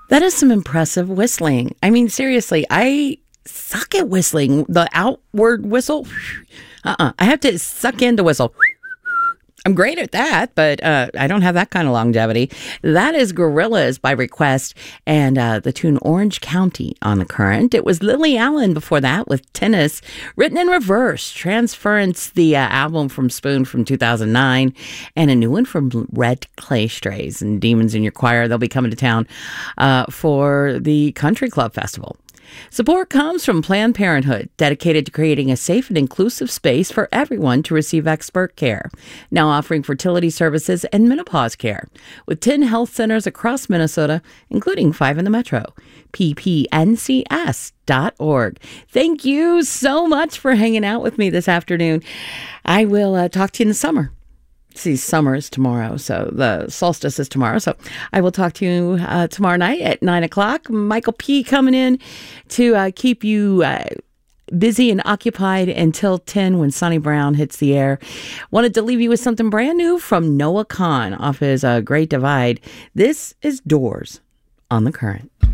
That is some impressive whistling. I mean, seriously, I suck at whistling. The outward whistle, I have to suck in to whistle. I'm great at that, but I don't have that kind of longevity. That is Gorillaz by request, and the tune Orange County on the Current. It was Lily Allen before that with Tennis, written in reverse. Transference, the album from Spoon from 2009, and a new one from Red Clay Strays and Demons in Your Choir. They'll be coming to town for the Country Club Festival. Support comes from Planned Parenthood, dedicated to creating a safe and inclusive space for everyone to receive expert care. Now offering fertility services and menopause care, with 10 health centers across Minnesota, including 5 in the metro. ppncs.org. Thank you so much for hanging out with me this afternoon. I will talk to you in the summer. See, summer is tomorrow, so the solstice is tomorrow. So I will talk to you tomorrow night at 9 o'clock. Michael P. coming in to keep you busy and occupied until 10 when Sonny Brown hits the air. Wanted to leave you with something brand new from Noah Kahan off his Great Divide. This is Doors on the Current.